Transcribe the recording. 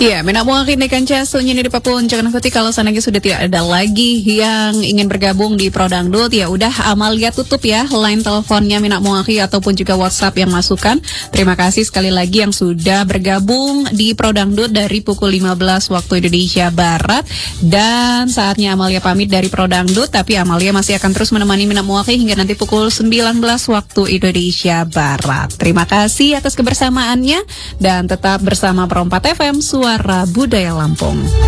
Iya, menamuakin ikan casunya di Papun. Jangan ikuti kalau sananya sudah tidak ada lagi yang ingin bergabung di Pro Dangdut. Ya udah, Amalia tutup ya line teleponnya Minak Muaki ataupun juga WhatsApp yang masukkan. Terima kasih sekali lagi yang sudah bergabung di Pro Dangdut dari pukul 15 waktu Indonesia Barat. Dan saatnya Amalia pamit dari Pro Dangdut, tapi Amalia masih akan terus menemani Minak Muaki hingga nanti pukul 19 waktu Indonesia Barat. Terima kasih atas kebersamaannya dan tetap bersama Pro 4 FM Suara Budaya Lampung.